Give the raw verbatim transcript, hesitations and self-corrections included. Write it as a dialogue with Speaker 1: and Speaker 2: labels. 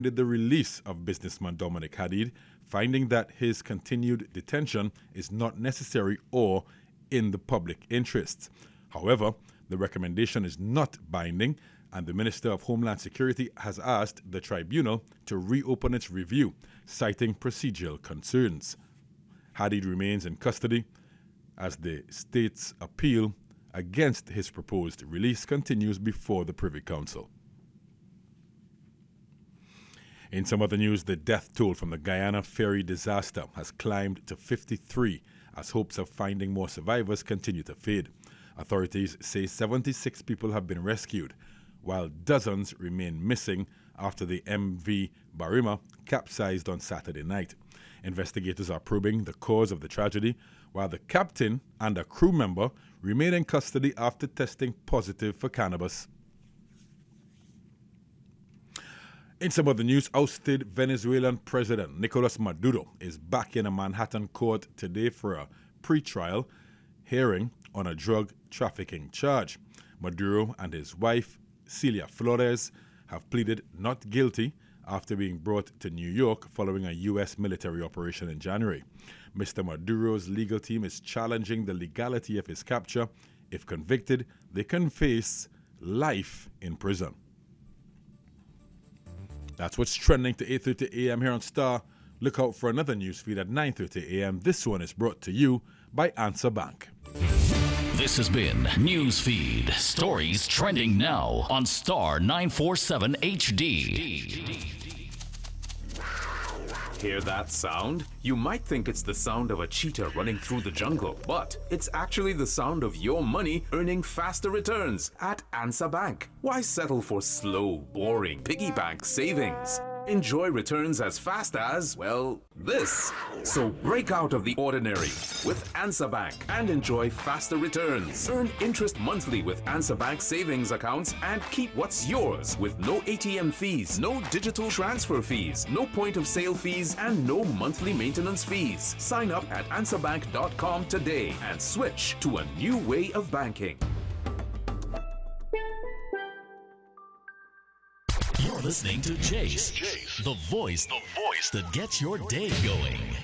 Speaker 1: the release of businessman Dominic Hadid, finding that his continued detention is not necessary or in the public interest. However, the recommendation is not binding, and the Minister of Homeland Security has asked the tribunal to reopen its review, citing procedural concerns. Hadid remains in custody as the state's appeal against his proposed release continues before the Privy Council. In some other news, the death toll from the Guyana ferry disaster has climbed to fifty-three as hopes of finding more survivors continue to fade. Authorities say seventy-six people have been rescued, while dozens remain missing after the M V Barima capsized on Saturday night. Investigators are probing the cause of the tragedy, while the captain and a crew member remain in custody after testing positive for cannabis. In some other news, ousted Venezuelan President Nicolas Maduro is back in a Manhattan court today for a pre-trial hearing on a drug trafficking charge. Maduro and his wife, Celia Flores, have pleaded not guilty after being brought to New York following a U S military operation in January. Mister Maduro's legal team is challenging the legality of his capture. If convicted, they can face life in prison. That's what's trending to eight thirty a.m. here on Star. Look out for another news feed at nine thirty a.m. This one is brought to you by Answer Bank.
Speaker 2: This has been Newsfeed. Stories trending now on Star nine forty-seven H D.
Speaker 3: Hear that sound? You might think it's the sound of a cheetah running through the jungle, but it's actually the sound of your money earning faster returns at Answer Bank. Why settle for slow, boring piggy bank savings? Enjoy returns as fast as, well, this. So break out of the ordinary with Answer Bank and enjoy faster returns. Earn interest monthly with Answer Bank savings accounts and keep what's yours with no A T M fees, no digital transfer fees, no point of sale fees, and no monthly maintenance fees. Sign up at answer bank dot com today and switch to a new way of banking.
Speaker 2: You're listening to Chase, the voice, the voice that gets your day going.